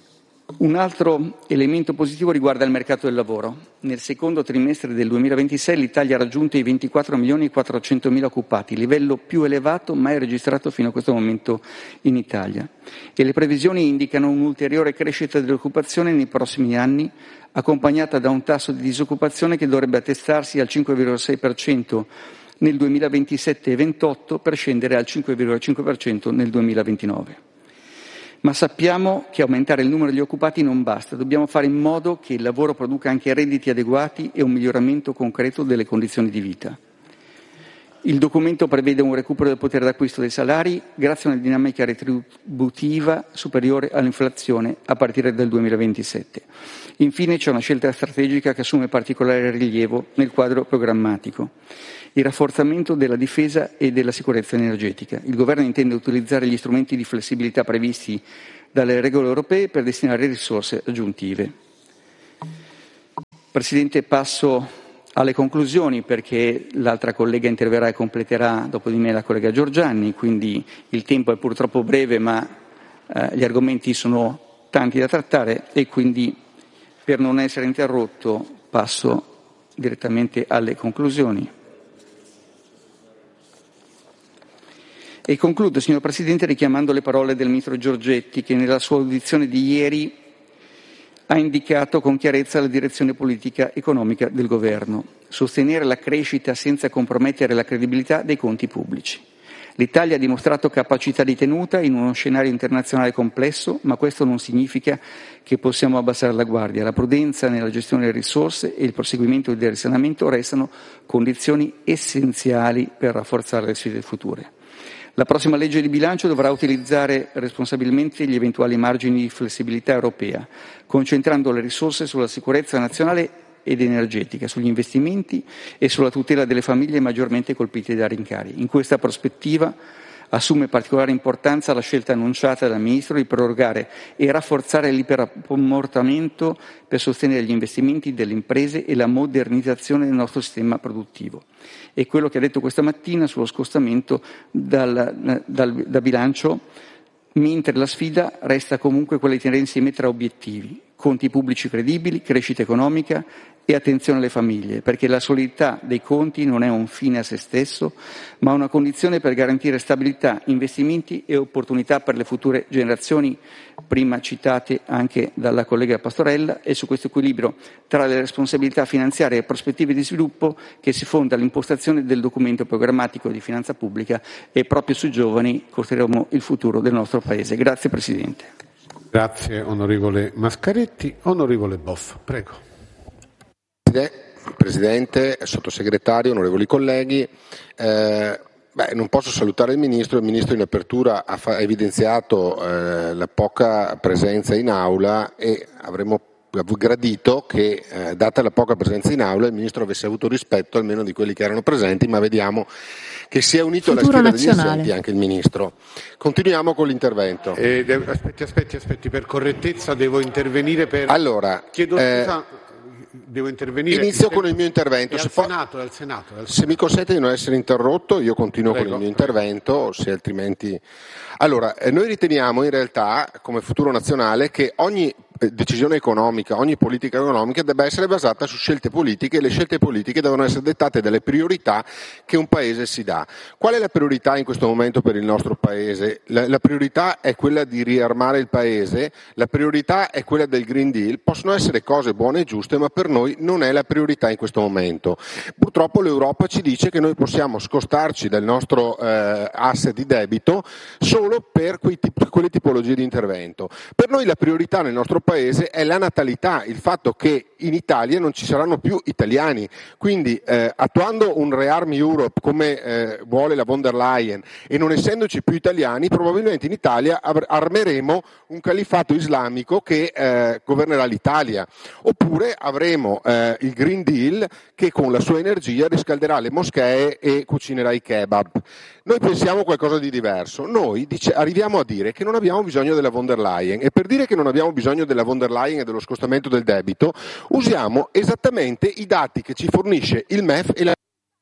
Un altro elemento positivo riguarda il mercato del lavoro. Nel secondo trimestre del 2026 l'Italia ha raggiunto i 24.400.000 occupati, livello più elevato mai registrato fino a questo momento in Italia. E le previsioni indicano un'ulteriore crescita dell'occupazione nei prossimi anni, accompagnata da un tasso di disoccupazione che dovrebbe attestarsi al 5,6% nel 2027 e 2028 per scendere al 5,5% nel 2029. Ma sappiamo che aumentare il numero degli occupati non basta, dobbiamo fare in modo che il lavoro produca anche redditi adeguati e un miglioramento concreto delle condizioni di vita. Il documento prevede un recupero del potere d'acquisto dei salari grazie a una dinamica retributiva superiore all'inflazione a partire dal 2027. Infine c'è una scelta strategica che assume particolare rilievo nel quadro programmatico: il rafforzamento della difesa e della sicurezza energetica. Il Governo intende utilizzare gli strumenti di flessibilità previsti dalle regole europee per destinare risorse aggiuntive. Presidente, passo alle conclusioni perché l'altra collega interverrà e completerà dopo di me, la collega Giorgianni, quindi il tempo è purtroppo breve, ma gli argomenti sono tanti da trattare e quindi, per non essere interrotto, passo direttamente alle conclusioni. E concludo, signor Presidente, richiamando le parole del Ministro Giorgetti, che nella sua audizione di ieri ha indicato con chiarezza la direzione politica economica del Governo: sostenere la crescita senza compromettere la credibilità dei conti pubblici. L'Italia ha dimostrato capacità di tenuta in uno scenario internazionale complesso, ma questo non significa che possiamo abbassare la guardia. La prudenza nella gestione delle risorse e il proseguimento del risanamento restano condizioni essenziali per rafforzare le sfide future. La prossima legge di bilancio dovrà utilizzare responsabilmente gli eventuali margini di flessibilità europea, concentrando le risorse sulla sicurezza nazionale ed energetica, sugli investimenti e sulla tutela delle famiglie maggiormente colpite da rincari. In questa prospettiva assume particolare importanza la scelta annunciata dal Ministro di prorogare e rafforzare l'iperammortamento per sostenere gli investimenti delle imprese e la modernizzazione del nostro sistema produttivo. E quello che ha detto questa mattina sullo scostamento da bilancio, mentre la sfida resta comunque quella di tenere insieme tre obiettivi: conti pubblici credibili, crescita economica e attenzione alle famiglie, perché la solidità dei conti non è un fine a se stesso, ma una condizione per garantire stabilità, investimenti e opportunità per le future generazioni, prima citate anche dalla collega Pastorella, e su questo equilibrio tra le responsabilità finanziarie e prospettive di sviluppo che si fonda l'impostazione del documento programmatico di finanza pubblica, e proprio sui giovani costruiremo il futuro del nostro Paese. Grazie Presidente. Grazie onorevole Mascaretti. Onorevole Boff, prego. Presidente, Sottosegretario, onorevoli colleghi, non posso salutare il Ministro in apertura ha evidenziato la poca presenza in aula e avremmo gradito che, data la poca presenza in aula, il Ministro avesse avuto rispetto almeno di quelli che erano presenti, ma vediamo che si è unito alla schiera degli assenti anche il Ministro. Continuiamo con l'intervento. Aspetti, per correttezza devo intervenire per... Allora, chiedo scusa. Devo intervenire. Inizio con il mio intervento. Al Senato. Se mi consente di non essere interrotto, io continuo con il mio intervento, se altrimenti... Allora, noi riteniamo in realtà, come Futuro Nazionale, che ogni decisione economica, ogni politica economica debba essere basata su scelte politiche, e le scelte politiche devono essere dettate dalle priorità che un Paese si dà. Qual è la priorità in questo momento per il nostro Paese? La priorità è quella di riarmare il Paese, la priorità è quella del Green Deal. Possono essere cose buone e giuste, ma per noi non è la priorità in questo momento. Purtroppo l'Europa ci dice che noi possiamo scostarci dal nostro asse di debito solo per quelle tipologie di intervento. Per noi la priorità nel nostro Paese è la natalità, il fatto che in Italia non ci saranno più italiani, quindi attuando un Rearm Europe come vuole la von der Leyen e non essendoci più italiani, probabilmente in Italia armeremo un califfato islamico che governerà l'Italia, oppure avremo il Green Deal che con la sua energia riscalderà le moschee e cucinerà i kebab. Noi pensiamo qualcosa di diverso, noi arriviamo a dire che non abbiamo bisogno della von der Leyen, e per dire che non abbiamo bisogno della von der Leyen e dello scostamento del debito usiamo esattamente i dati che ci fornisce il MEF e la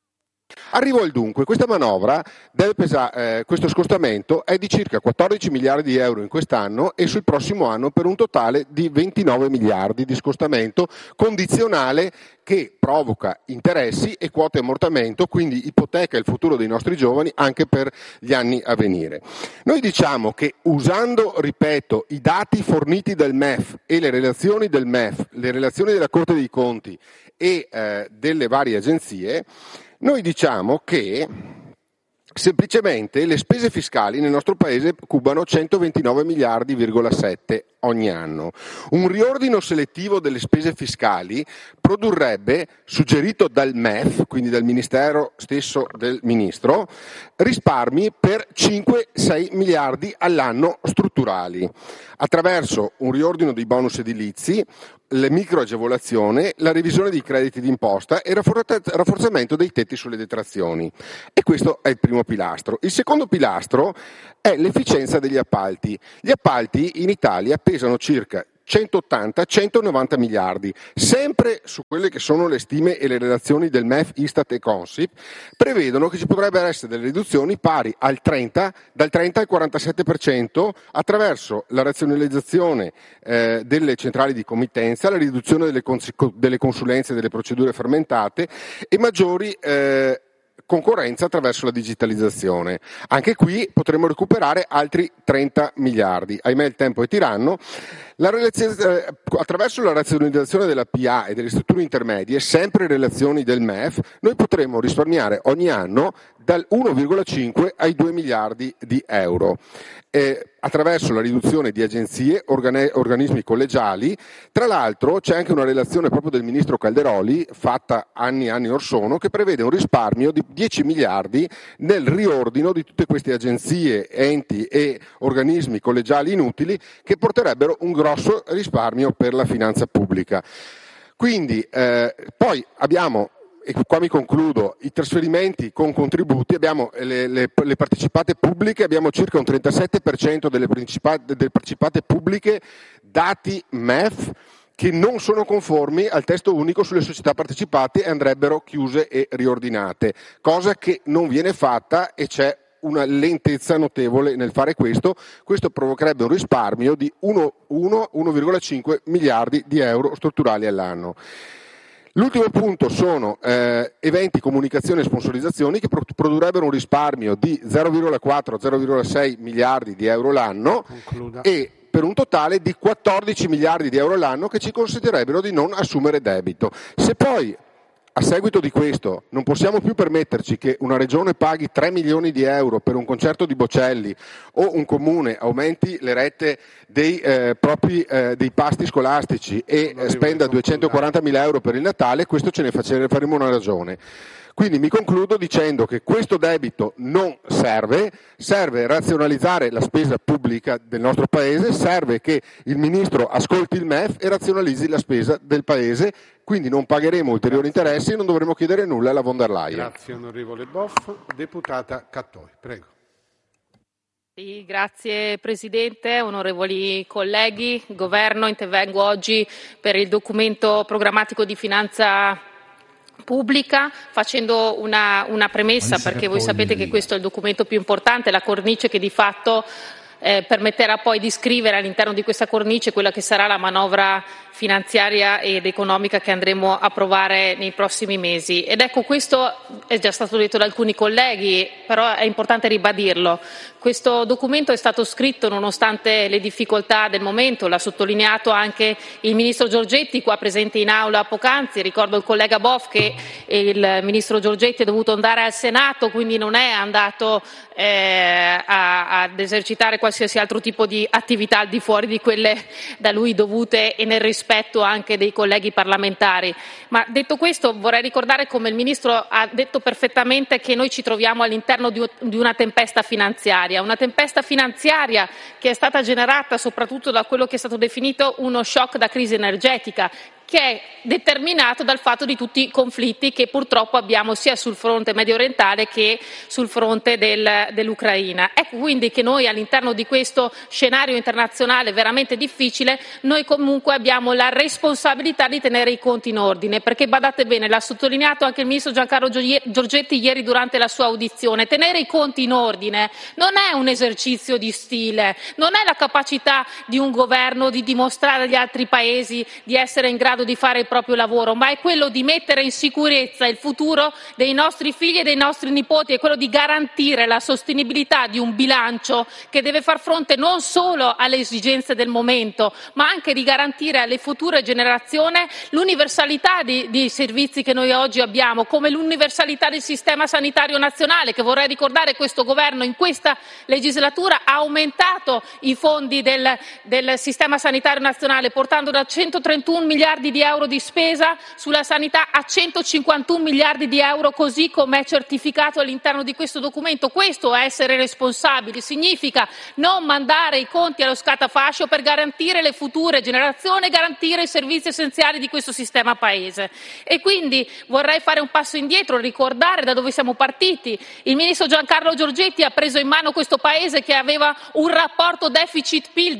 Arrivo al dunque, questa manovra deve pesare, questo scostamento è di circa 14 miliardi di euro in quest'anno e sul prossimo anno per un totale di 29 miliardi di scostamento condizionale che provoca interessi e quote ammortamento, quindi ipoteca il futuro dei nostri giovani anche per gli anni a venire. Noi diciamo che usando, ripeto, i dati forniti dal MEF e le relazioni del MEF, le relazioni della Corte dei Conti e delle varie agenzie, noi diciamo che semplicemente le spese fiscali nel nostro paese cubano 129 miliardi,7 ogni anno. Un riordino selettivo delle spese fiscali produrrebbe, suggerito dal MEF, quindi dal Ministero stesso del Ministro, risparmi per 5-6 miliardi all'anno strutturali, attraverso un riordino dei bonus edilizi, le microagevolazioni, la revisione dei crediti d'imposta e il rafforzamento dei tetti sulle detrazioni. E questo è il primo pilastro. Il secondo pilastro è l'efficienza degli appalti. Gli appalti in Italia pesano circa 180-190 miliardi, sempre su quelle che sono le stime e le relazioni del MEF, Istat e Consip, prevedono che ci potrebbero essere delle riduzioni pari al dal 30 al 47% attraverso la razionalizzazione delle centrali di committenza, la riduzione delle consulenze e delle procedure fermentate e maggiori concorrenza attraverso la digitalizzazione. Anche qui potremo recuperare altri 30 miliardi. Ahimè il tempo è tiranno. Attraverso la razionalizzazione della PA e delle strutture intermedie, sempre in relazioni del MEF, noi potremo risparmiare ogni anno dal 1,5 ai 2 miliardi di euro. Attraverso la riduzione di agenzie, organismi collegiali. Tra l'altro c'è anche una relazione proprio del ministro Calderoli, fatta anni or sono, che prevede un risparmio di 10 miliardi nel riordino di tutte queste agenzie, enti e organismi collegiali inutili, che porterebbero un grosso risparmio per la finanza pubblica. Quindi poi abbiamo, e qua mi concludo, i trasferimenti con contributi, abbiamo le partecipate pubbliche, abbiamo circa un 37% delle partecipate pubbliche dati MEF che non sono conformi al testo unico sulle società partecipate e andrebbero chiuse e riordinate, cosa che non viene fatta e c'è una lentezza notevole nel fare questo. Questo provocherebbe un risparmio di 1,5 miliardi di euro strutturali all'anno. L'ultimo punto sono eventi, comunicazioni e sponsorizzazioni che produrrebbero un risparmio di 0,4-0,6 miliardi di euro l'anno. Concluda. E per un totale di 14 miliardi di euro l'anno che ci consentirebbero di non assumere debito. Se poi a seguito di questo non possiamo più permetterci che una regione paghi 3 milioni di euro per un concerto di Bocelli o un comune aumenti le rette dei pasti scolastici e spenda 240 mila euro per il Natale, questo ce ne faremo una ragione. Quindi mi concludo dicendo che questo debito non serve razionalizzare la spesa pubblica del nostro Paese, serve che il Ministro ascolti il MEF e razionalizzi la spesa del Paese, quindi non pagheremo ulteriori interessi e non dovremo chiedere nulla alla von der Leyen. Grazie onorevole Boff. Deputata Cattoi, prego. Sì, grazie Presidente, onorevoli colleghi, Governo, intervengo oggi per il documento programmatico di finanza pubblica facendo una premessa, perché voi sapete che questo è il documento più importante, la cornice che di fatto permetterà poi di scrivere all'interno di questa cornice quella che sarà la manovra finanziaria ed economica che andremo a approvare nei prossimi mesi. Ed ecco, questo è già stato detto da alcuni colleghi, però è importante ribadirlo. Questo documento è stato scritto nonostante le difficoltà del momento, l'ha sottolineato anche il Ministro Giorgetti, qua presente in aula poc'anzi. Ricordo il collega Boff che il Ministro Giorgetti è dovuto andare al Senato, quindi non è andato ad esercitare qualsiasi altro tipo di attività al di fuori di quelle da lui dovute e nel rispetto anche dei colleghi parlamentari. Ma detto questo, vorrei ricordare come il Ministro ha detto perfettamente che noi ci troviamo all'interno di una tempesta finanziaria che è stata generata soprattutto da quello che è stato definito uno shock da crisi energetica, che è determinato dal fatto di tutti i conflitti che purtroppo abbiamo sia sul fronte mediorientale che sul fronte dell'Ucraina. Ecco quindi che noi all'interno di questo scenario internazionale veramente difficile, noi comunque abbiamo la responsabilità di tenere i conti in ordine, perché badate bene, l'ha sottolineato anche il ministro Giancarlo Giorgetti ieri durante la sua audizione, tenere i conti in ordine non è un esercizio di stile, non è la capacità di un governo di dimostrare agli altri paesi di essere in grado di fare il proprio lavoro, ma è quello di mettere in sicurezza il futuro dei nostri figli e dei nostri nipoti, è quello di garantire la sostenibilità di un bilancio che deve far fronte non solo alle esigenze del momento, ma anche di garantire alle future generazioni l'universalità di servizi che noi oggi abbiamo, come l'universalità del sistema sanitario nazionale, che vorrei ricordare questo governo in questa legislatura ha aumentato i fondi del sistema sanitario nazionale, portando da 131 miliardi di euro di spesa sulla sanità a 151 miliardi di euro, così come è certificato all'interno di questo documento. Questo è essere responsabili, significa non mandare i conti allo scatafascio per garantire le future generazioni e garantire i servizi essenziali di questo sistema paese. E quindi vorrei fare un passo indietro, ricordare da dove siamo partiti. Il ministro Giancarlo Giorgetti ha preso in mano questo paese che aveva un rapporto deficit-PIL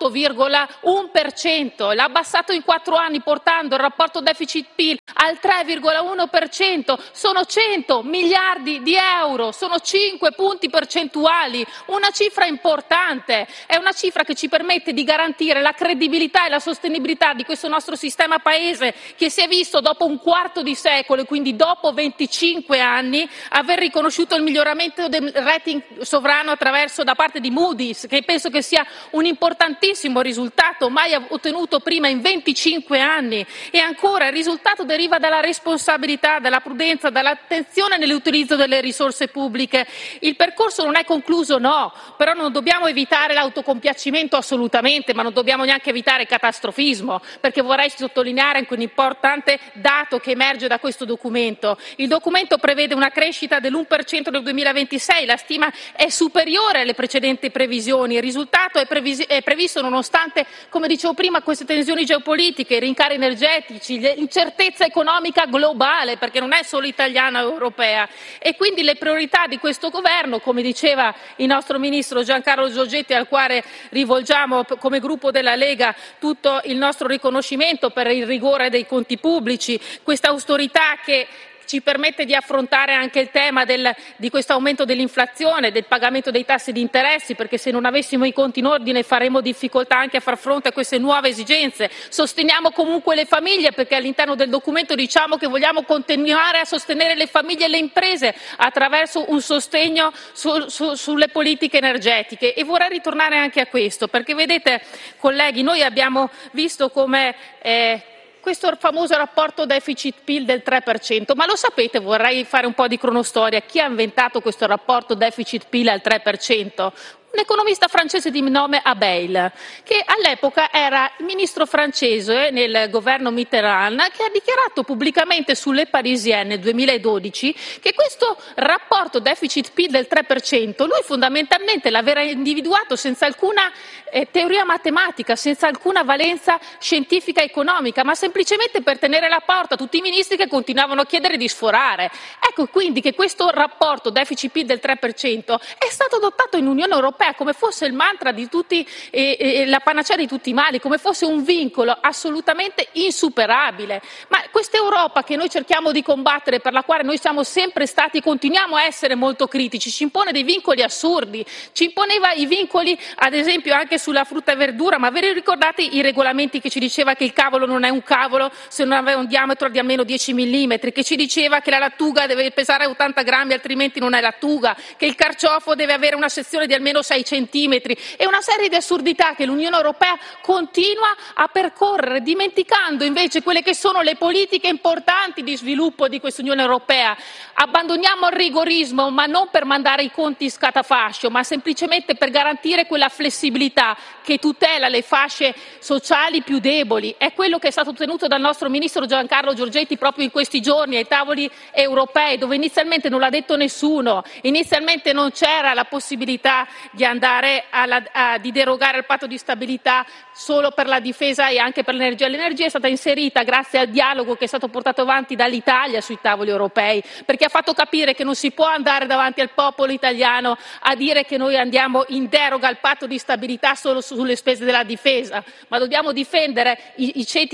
dell'8,1%, l'ha abbassato in 4 anni portando il rapporto deficit-PIL al 3,1%, sono 100 miliardi di euro, sono 5 punti percentuali, una cifra importante, è una cifra che ci permette di garantire la credibilità e la sostenibilità di questo nostro sistema paese che si è visto dopo un quarto di secolo e quindi dopo 25 anni aver riconosciuto il miglioramento del rating sovrano da parte di Moody's, che penso che sia un importantissimo risultato mai ottenuto prima in 25 anni. E ancora il risultato deriva dalla responsabilità, dalla prudenza, dall'attenzione nell'utilizzo delle risorse pubbliche. Il percorso non è concluso, no, però non dobbiamo evitare l'autocompiacimento assolutamente, ma non dobbiamo neanche evitare il catastrofismo, perché vorrei sottolineare anche un importante dato che emerge da questo documento. Il documento prevede una crescita dell'1% nel 2026, la stima è superiore alle precedenti previsioni, il risultato è previsto nonostante, come dicevo prima, queste tensioni geopolitiche, i rincari energetici, l'incertezza economica globale, perché non è solo italiana o europea. E quindi le priorità di questo governo, come diceva il nostro ministro Giancarlo Giorgetti, al quale rivolgiamo come gruppo della Lega tutto il nostro riconoscimento per il rigore dei conti pubblici, questa austerità che ci permette di affrontare anche il tema di questo aumento dell'inflazione, del pagamento dei tassi di interessi, perché se non avessimo i conti in ordine faremo difficoltà anche a far fronte a queste nuove esigenze. Sosteniamo comunque le famiglie, perché all'interno del documento diciamo che vogliamo continuare a sostenere le famiglie e le imprese attraverso un sostegno sulle politiche energetiche. E vorrei ritornare anche a questo, perché vedete colleghi, noi abbiamo visto come questo famoso rapporto deficit-PIL del 3%, ma lo sapete, vorrei fare un po' di cronostoria, chi ha inventato questo rapporto deficit-PIL al 3%? Un economista francese di nome Abeille, che all'epoca era ministro francese nel governo Mitterrand, che ha dichiarato pubblicamente sulle Parisienne nel 2012 che questo rapporto deficit-PIL del 3% lui fondamentalmente l'aveva individuato senza alcuna teoria matematica, senza alcuna valenza scientifica economica, ma semplicemente per tenere la porta a tutti i ministri che continuavano a chiedere di sforare. Ecco quindi che questo rapporto deficit-PIL del 3% è stato adottato in Unione Europea come fosse il mantra di tutti, la panacea di tutti i mali, come fosse un vincolo assolutamente insuperabile. Ma questa Europa che noi cerchiamo di combattere, per la quale noi siamo sempre stati e continuiamo a essere molto critici, ci impone dei vincoli assurdi, ci imponeva i vincoli ad esempio anche sulla frutta e verdura, ma ve li ricordate i regolamenti che ci diceva che il cavolo non è un cavolo se non aveva un diametro di almeno 10 millimetri, che ci diceva che la lattuga deve pesare 80 grammi altrimenti non è lattuga, che il carciofo deve avere una sezione di almeno 6 centimetri e una serie di assurdità che l'Unione Europea continua a percorrere, dimenticando invece quelle che sono le politiche importanti di sviluppo di questa Unione Europea. Abbandoniamo il rigorismo, ma non per mandare i conti in scatafascio, ma semplicemente per garantire quella flessibilità che tutela le fasce sociali più deboli. È quello che è stato ottenuto dal nostro ministro Giancarlo Giorgetti proprio in questi giorni ai tavoli europei, dove inizialmente non l'ha detto nessuno, inizialmente non c'era la possibilità di andare di derogare al patto di stabilità solo per la difesa e anche per l'energia. L'energia è stata inserita grazie al dialogo che è stato portato avanti dall'Italia sui tavoli europei, perché ha fatto capire che non si può andare davanti al popolo italiano a dire che noi andiamo in deroga al patto di stabilità solo sulle spese della difesa, ma dobbiamo difendere i ceti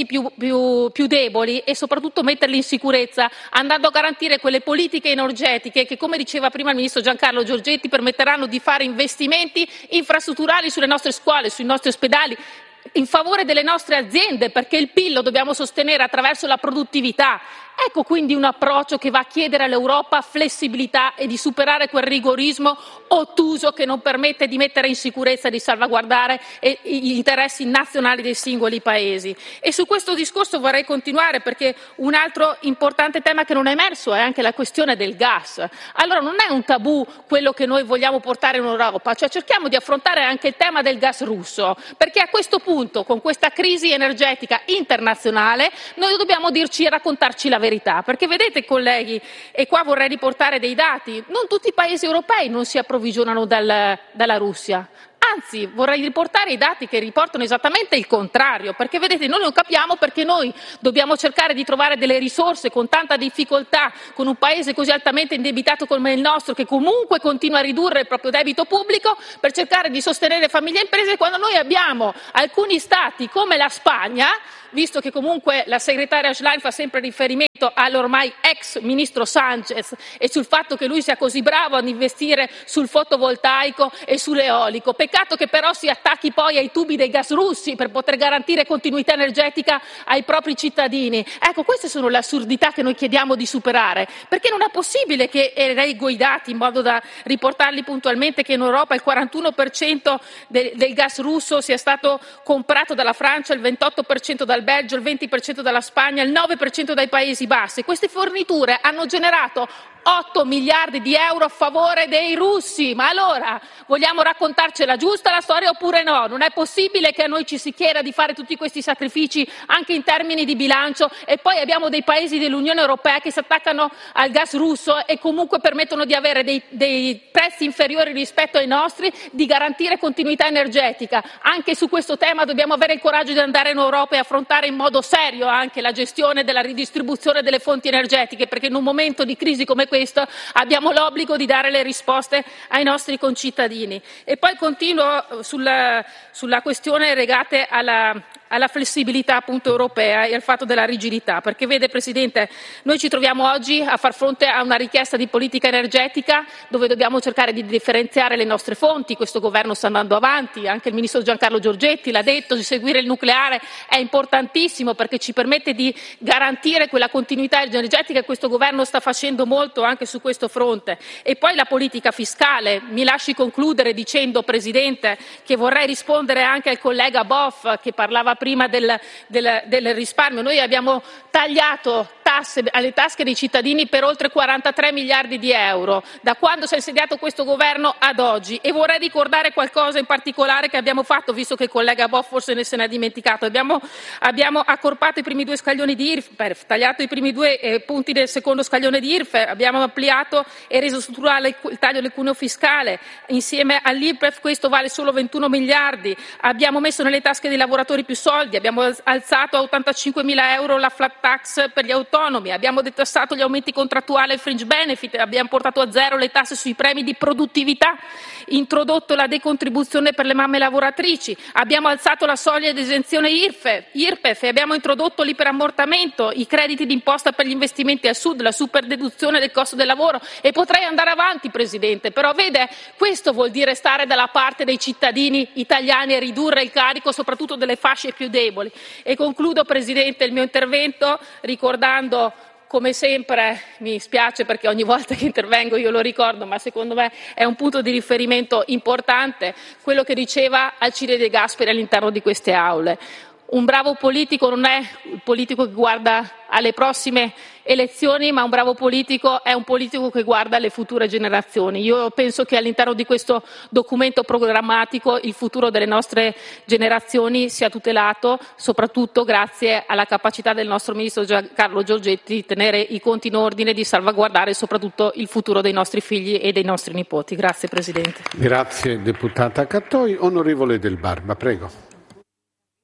più deboli e soprattutto metterli in sicurezza, andando a garantire quelle politiche energetiche che, come diceva prima il ministro Giancarlo Giorgetti, permetteranno di fare investimenti infrastrutturali sulle nostre scuole, sui nostri ospedali, in favore delle nostre aziende, perché il PIL lo dobbiamo sostenere attraverso la produttività. Ecco quindi un approccio che va a chiedere all'Europa flessibilità e di superare quel rigorismo ottuso che non permette di mettere in sicurezza e di salvaguardare gli interessi nazionali dei singoli paesi. E su questo discorso vorrei continuare, perché un altro importante tema che non è emerso è anche la questione del gas. Allora non è un tabù quello che noi vogliamo portare in Europa, cioè cerchiamo di affrontare anche il tema del gas russo, perché a questo punto, con questa crisi energetica internazionale, noi dobbiamo dirci e raccontarci la verità, perché vedete colleghi, e qua vorrei riportare dei dati, non tutti i paesi europei non si approvvigionano dalla Russia. Anzi, vorrei riportare i dati che riportano esattamente il contrario, perché vedete, noi non capiamo perché noi dobbiamo cercare di trovare delle risorse con tanta difficoltà, con un paese così altamente indebitato come il nostro, che comunque continua a ridurre il proprio debito pubblico per cercare di sostenere famiglie e imprese, quando noi abbiamo alcuni stati come la Spagna, visto che comunque la segretaria Schlein fa sempre riferimento all'ormai ex ministro Sanchez e sul fatto che lui sia così bravo ad investire sul fotovoltaico e sull'eolico. Peccato che però si attacchi poi ai tubi dei gas russi per poter garantire continuità energetica ai propri cittadini. Ecco, queste sono le assurdità che noi chiediamo di superare, perché non è possibile che, e leggo i dati in modo da riportarli puntualmente, che in Europa il 41% del gas russo sia stato comprato dalla Francia, il 28% dal Belgio, il 20% dalla Spagna, il 9% dai Paesi Bassi. Queste forniture hanno generato 8 miliardi di euro a favore dei russi. Ma allora vogliamo raccontarcela giusta la storia oppure no? Non è possibile che a noi ci si chieda di fare tutti questi sacrifici anche in termini di bilancio e poi abbiamo dei paesi dell'Unione Europea che si attaccano al gas russo e comunque permettono di avere dei prezzi inferiori rispetto ai nostri, di garantire continuità energetica. Anche su questo tema dobbiamo avere il coraggio di andare in Europa e affrontare in modo serio anche la gestione della ridistribuzione delle fonti energetiche, perché in un momento di crisi come questo abbiamo l'obbligo di dare le risposte ai nostri concittadini. E poi continuo sulla questione legata alla flessibilità appunto europea e al fatto della rigidità, perché vede Presidente, noi ci troviamo oggi a far fronte a una richiesta di politica energetica dove dobbiamo cercare di differenziare le nostre fonti. Questo governo sta andando avanti, anche il ministro Giancarlo Giorgetti l'ha detto, di seguire il nucleare è importantissimo perché ci permette di garantire quella continuità energetica e questo governo sta facendo molto anche su questo fronte. E poi la politica fiscale, mi lasci concludere dicendo Presidente che vorrei rispondere anche al collega Boff che parlava prima del risparmio. Noi abbiamo tagliato tasse alle tasche dei cittadini per oltre 43 miliardi di euro da quando si è insediato questo governo ad oggi, e vorrei ricordare qualcosa in particolare che abbiamo fatto, visto che il collega Boff forse se ne è dimenticato. Abbiamo accorpato i primi 2 scaglioni di IRPEF, tagliato i primi 2 punti del secondo scaglione di IRPEF, abbiamo ampliato e reso strutturale il taglio del cuneo fiscale. Insieme all'IRPEF questo vale solo 21 miliardi. Abbiamo messo nelle tasche dei lavoratori più soldi, abbiamo alzato a 85.000 euro la flat tax per gli autonomi, abbiamo detassato gli aumenti contrattuali e fringe benefit, abbiamo portato a zero le tasse sui premi di produttività, introdotto la decontribuzione per le mamme lavoratrici, abbiamo alzato la soglia di esenzione IRPEF e abbiamo introdotto l'iperammortamento, i crediti d'imposta per gli investimenti al sud, la super deduzione del costo del lavoro, e potrei andare avanti Presidente, però vede, questo vuol dire stare dalla parte dei cittadini italiani e ridurre il carico soprattutto delle fasce più deboli. E concludo Presidente il mio intervento ricordando, come sempre, mi spiace perché ogni volta che intervengo io lo ricordo, ma secondo me è un punto di riferimento importante, quello che diceva Alcide De Gasperi all'interno di queste aule. Un bravo politico non è il politico che guarda alle prossime elezioni, ma un bravo politico è un politico che guarda alle future generazioni. Io penso che all'interno di questo documento programmatico il futuro delle nostre generazioni sia tutelato, soprattutto grazie alla capacità del nostro ministro Giancarlo Giorgetti di tenere i conti in ordine, di salvaguardare soprattutto il futuro dei nostri figli e dei nostri nipoti. Grazie Presidente. Grazie deputata Cattoi. Onorevole Del Barba, prego.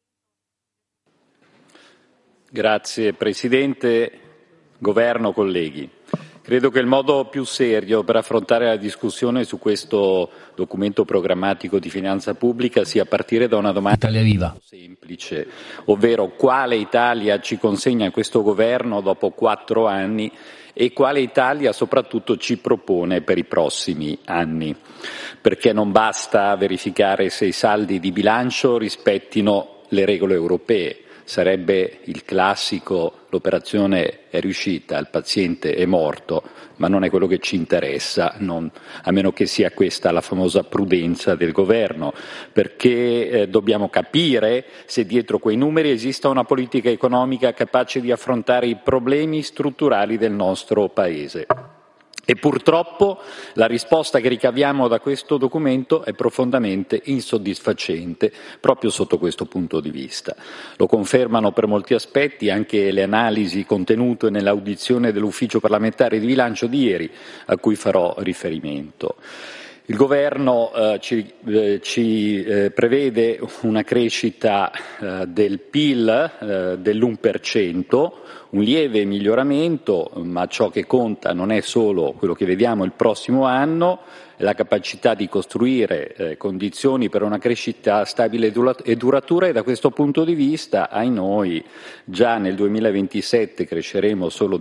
Grazie Presidente, Governo, colleghi. Credo che il modo più serio per affrontare la discussione su questo documento programmatico di finanza pubblica sia partire da una domanda semplice, ovvero quale Italia ci consegna questo governo dopo 4 anni e quale Italia soprattutto ci propone per i prossimi anni, perché non basta verificare se i saldi di bilancio rispettino le regole europee. Sarebbe il classico, l'operazione è riuscita, il paziente è morto, ma non è quello che ci interessa, a meno che sia questa la famosa prudenza del governo, perché dobbiamo capire se dietro quei numeri esista una politica economica capace di affrontare i problemi strutturali del nostro Paese. E purtroppo la risposta che ricaviamo da questo documento è profondamente insoddisfacente proprio sotto questo punto di vista. Lo confermano per molti aspetti anche le analisi contenute nell'audizione dell'Ufficio parlamentare di bilancio di ieri, a cui farò riferimento. Il Governo ci prevede una crescita del PIL dell'1%, un lieve miglioramento, ma ciò che conta non è solo quello che vediamo il prossimo anno, è la capacità di costruire condizioni per una crescita stabile e duratura, e da questo punto di vista, ai noi, già nel 2027 cresceremo solo